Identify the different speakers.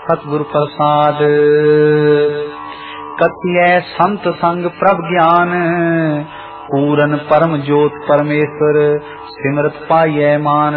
Speaker 1: सतगुर प्रसाद। कथिय संत संग प्रभ ज्ञान, पूरन परम ज्योत परमेश्वर, सिमरत पाइयै मान